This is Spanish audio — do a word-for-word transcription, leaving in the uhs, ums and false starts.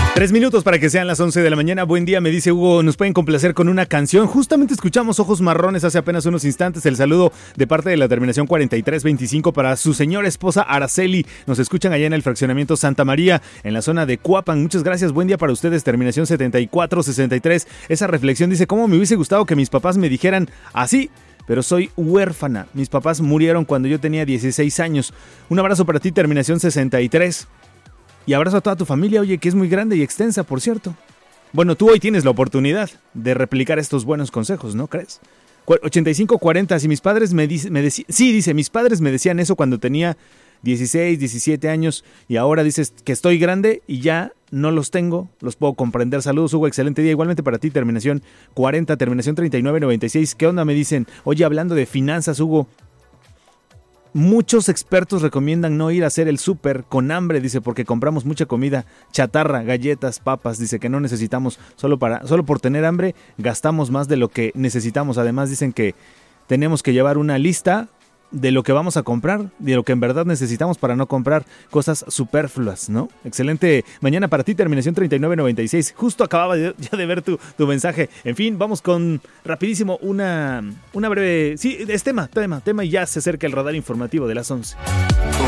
Tres minutos para que sean las once de la mañana. Buen día, me dice Hugo, nos pueden complacer con una canción. Justamente escuchamos Ojos Marrones hace apenas unos instantes. El saludo de parte de la terminación cuarenta y tres veinticinco para su señora esposa Araceli. Nos escuchan allá en el fraccionamiento Santa María, en la zona de Cuapan. Muchas gracias, buen día para ustedes. Terminación setenta y cuatro sesenta y tres. Esa reflexión dice, ¿cómo me hubiese gustado que mis papás me dijeran así? Pero soy huérfana. Mis papás murieron cuando yo tenía dieciséis años. Un abrazo para ti, terminación sesenta y tres. Y abrazo a toda tu familia, oye, que es muy grande y extensa, por cierto. Bueno, tú hoy tienes la oportunidad de replicar estos buenos consejos, ¿no crees? ochenta y cinco cuarenta, si mis padres me, dice, me decían... Sí, dice, mis padres me decían eso cuando tenía dieciséis, diecisiete años y ahora dices que estoy grande y ya no los tengo, los puedo comprender. Saludos, Hugo, excelente día. Igualmente para ti, terminación cuarenta, terminación treinta y nueve noventa y seis. ¿Qué onda? Me dicen, oye, hablando de finanzas, Hugo, muchos expertos recomiendan no ir a hacer el súper con hambre, dice, porque compramos mucha comida chatarra, galletas, papas, dice que no necesitamos, solo para solo por tener hambre gastamos más de lo que necesitamos. Además dicen que tenemos que llevar una lista de lo que vamos a comprar, de lo que en verdad necesitamos para no comprar cosas superfluas, ¿no? Excelente mañana para ti, terminación treinta y nueve noventa y seis. Justo acababa de, ya de ver tu, tu mensaje. En fin, vamos con rapidísimo una, una breve... Sí, es tema, tema, tema y ya se acerca el radar informativo de las once.